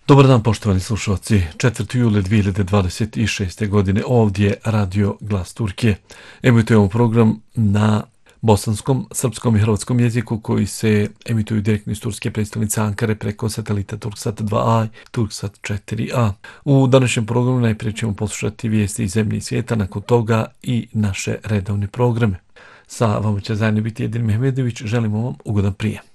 Dobar dan poštovani slušalci, 4. juli 2026. godine ovdje Radio Glas Turkije. Emitujemo program na bosanskom, srpskom i hrvatskom jeziku koji se emituju direktno iz turske predstavnice Ankare preko satelita Turksat 2a i Turksat 4a. U današnjem programu najprije ćemo poslušati vijesti iz zemlje i svijeta, nakon toga i naše redovne programe. Sa vama će zajedno biti Edin Mehmedović, želimo vam ugodan prijem.